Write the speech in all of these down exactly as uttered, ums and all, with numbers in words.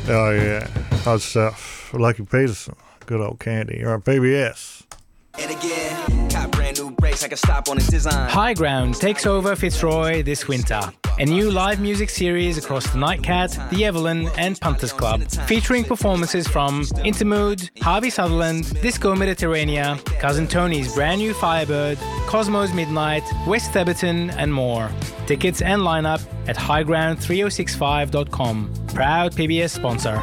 Oh, yeah. Hot stuff. Lucky Peterson. Good old candy. You're on P B S. And again, got brand new brakes, I can stop on a design. High Ground takes over Fitzroy this winter. A new live music series across the Nightcat, the Evelyn and Punters Club, featuring performances from Intermood, Harvey Sutherland, Disco Mediterranea, Cousin Tony's brand new Firebird, Cosmos Midnight, West Theberton and more. Tickets and lineup at high ground three oh six five dot com. Proud P B S sponsor.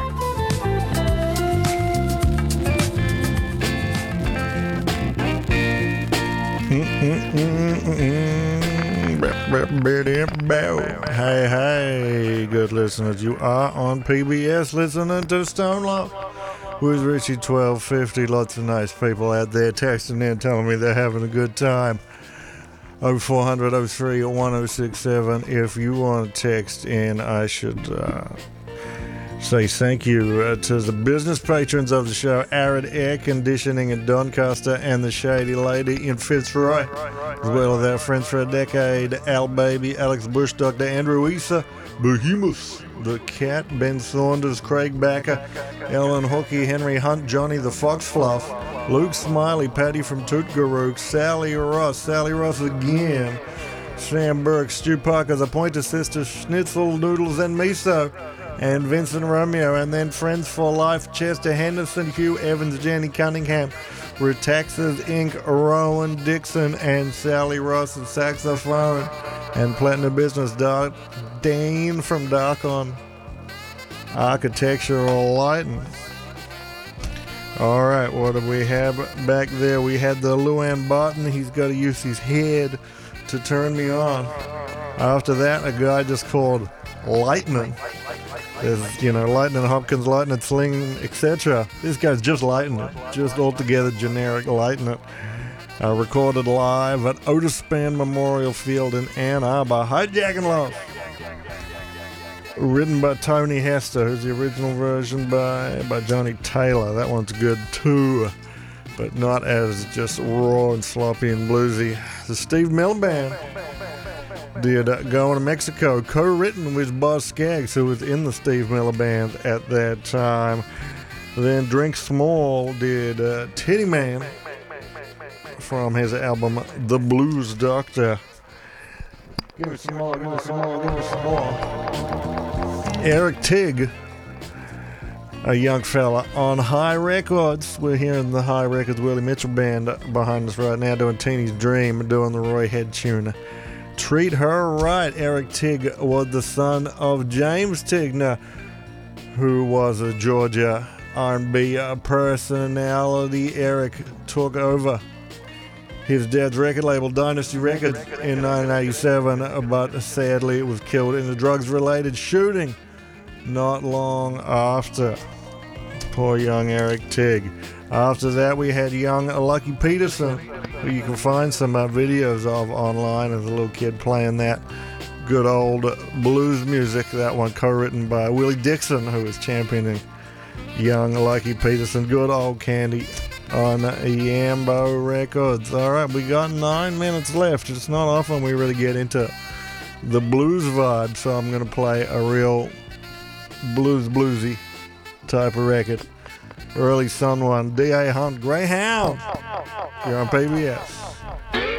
Hey, hey, good listeners. You are on P B S listening to Stone Love with Richie twelve fifty. Lots of nice people out there texting in telling me they're having a good time. oh four hundred oh three one oh six seven. If you want to text in, I should uh, say thank you uh, to the business patrons of the show, Arid Air Conditioning in Doncaster and the Shady Lady in Fitzroy, as well as our friends for a decade, Al Baby, Alex Bush, Doctor Andrew Issa, Behemoth, The Cat, Ben Saunders, Craig Backer, Ellen Hookie, Henry Hunt, Johnny the Fox Fluff, Luke Smiley, Patty from Tootgarook, Sally Ross, Sally Ross again, Sam Burke, Stu Parker, the Pointer Sisters, Schnitzel, Noodles and Miso, and Vincent Romeo, and then Friends for Life, Chester Henderson, Hugh Evans, Jenny Cunningham, Retaxas Incorporated, Rowan Dixon, and Sally Ross at saxophone, and Platinum Business Dark, Dane from Darkon Architectural Lighting. All right, what do we have back there? We had the Luann Barton. He's got to use his head to turn me on. After that, a guy just called Lightning. There's, you know, Lightning Hopkins, Lightning Sling, et cetera. This guy's just Lightning It. Just altogether generic Lightning It. Uh, recorded live at Otis Spann Memorial Field in Ann Arbor. Hijacking Love. Written by Tony Hester, who's the original version by, by Johnny Taylor. That one's good too, but not as just raw and sloppy and bluesy. The Steve Miller Band did uh, Going to Mexico, co-written with Boz Scaggs, who was in the Steve Miller Band at that time. Then Drink Small did uh, Teddy Man from his album The Blues Doctor. Give me some more, give me some more, give me some more. Eric Tigg, a young fella on High Records. We're hearing the High Records Willie Mitchell Band behind us right now doing Teeny's Dream, doing the Roy Head tune. Treat Her Right. Eric Tigg was the son of James Tigner, who was a Georgia R and B personality. Eric took over his dad's record label, Dynasty Records, in nineteen eighty-seven, but sadly it was killed in a drugs-related shooting not long after. Poor young Eric Tigg. After that, we had young Lucky Peterson, who you can find some uh, videos of online as a little kid playing that good old blues music. That one co-written by Willie Dixon, who was championing young Lucky Peterson. Good old candy on Yambo Records. All right, we got nine minutes left. It's not often we really get into the blues vibe, so I'm going to play a real blues bluesy type of record. Early Sun one, D A Hunt, Greyhound. You're on P B S.